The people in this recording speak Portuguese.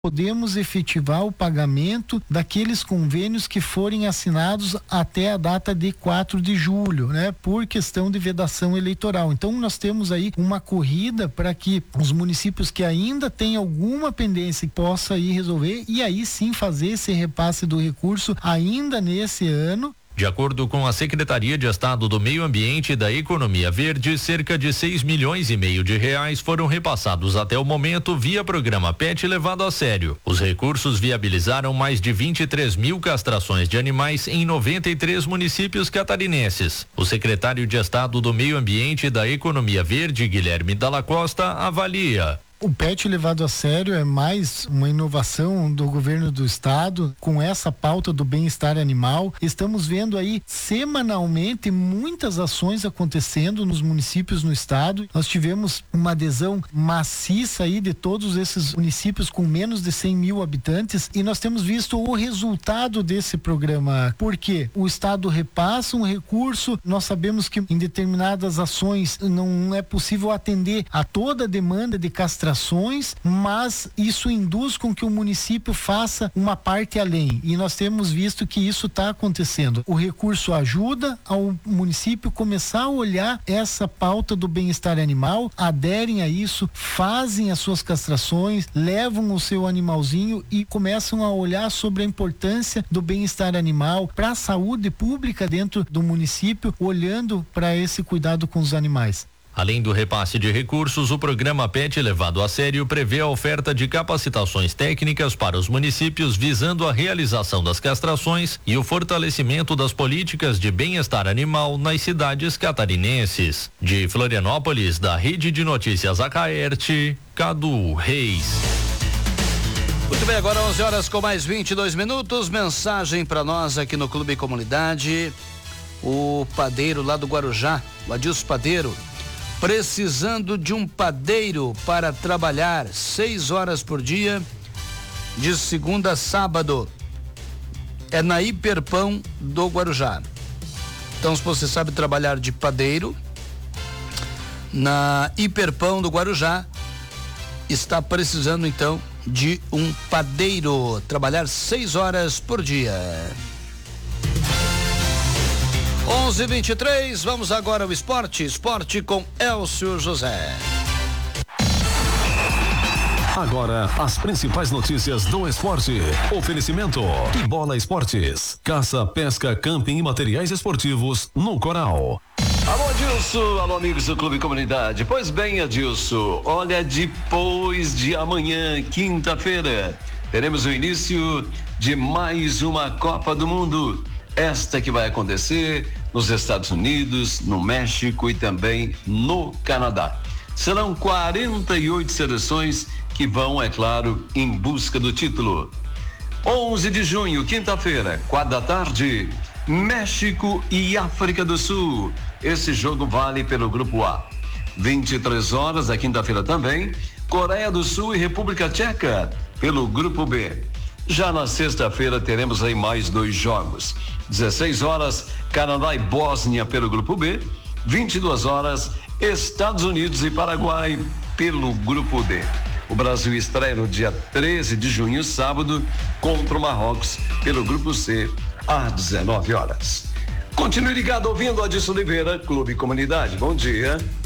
podemos efetivar o pagamento daqueles convênios que forem assinados até a data de 4 de julho, né? Por questão de vedação eleitoral. Então nós temos aí uma corrida para que os municípios que ainda têm alguma pendência possa ir resolver e aí sim fazer esse repasse do recurso ainda nesse ano. De acordo com a Secretaria de Estado do Meio Ambiente e da Economia Verde, cerca de 6,5 milhões de reais foram repassados até o momento via programa PET levado a sério. Os recursos viabilizaram mais de 23 mil castrações de animais em 93 municípios catarinenses. O secretário de Estado do Meio Ambiente e da Economia Verde, Guilherme Dalla Costa, avalia: o PET levado a sério é mais uma inovação do governo do estado com essa pauta do bem-estar animal. Estamos vendo aí semanalmente muitas ações acontecendo nos municípios no estado. Nós tivemos uma adesão maciça aí de todos esses municípios com menos de 100 mil habitantes e nós temos visto o resultado desse programa. Porque o estado repassa um recurso, nós sabemos que em determinadas ações não é possível atender a toda a demanda de castração, mas isso induz com que o município faça uma parte além e nós temos visto que isso está acontecendo. O recurso ajuda ao município começar a olhar essa pauta do bem-estar animal, aderem a isso, fazem as suas castrações, levam o seu animalzinho e começam a olhar sobre a importância do bem-estar animal para a saúde pública dentro do município, olhando para esse cuidado com os animais. Além do repasse de recursos, o programa PET levado a sério prevê a oferta de capacitações técnicas para os municípios visando a realização das castrações e o fortalecimento das políticas de bem-estar animal nas cidades catarinenses. De Florianópolis, da Rede de Notícias Acaerte, Cadu Reis. Muito bem, agora 11 horas com mais 22 minutos. Mensagem para nós aqui no Clube Comunidade. O padeiro lá do Guarujá, o Adilson Padeiro, precisando de um padeiro para trabalhar 6 horas por dia, de segunda a sábado. É na Hiperpão do Guarujá. Então, se você sabe trabalhar de padeiro, na Hiperpão do Guarujá, está precisando então de um padeiro, trabalhar 6 horas por dia. 11:23, vamos agora ao esporte com Elcio José. Agora, as principais notícias do esporte. Oferecimento e Bola Esportes. Caça, pesca, camping e materiais esportivos no Coral. Alô, Adilson, alô, amigos do Clube Comunidade. Pois bem, Adilson, olha, depois de amanhã, quinta-feira, teremos o início de mais uma Copa do Mundo. Esta que vai acontecer nos Estados Unidos, no México e também no Canadá. Serão 48 seleções que vão, é claro, em busca do título. 11 de junho, quinta-feira, 4h, México e África do Sul. Esse jogo vale pelo Grupo A. 23 horas, a quinta-feira também, Coreia do Sul e República Tcheca, pelo Grupo B. Já na sexta-feira teremos aí mais 2 jogos. 16 horas, Canadá e Bósnia pelo Grupo B. 22 horas, Estados Unidos e Paraguai pelo Grupo D. O Brasil estreia no dia 13 de junho, sábado, contra o Marrocos pelo Grupo C, às 19 horas. Continue ligado ouvindo Adilson Oliveira, Clube Comunidade. Bom dia.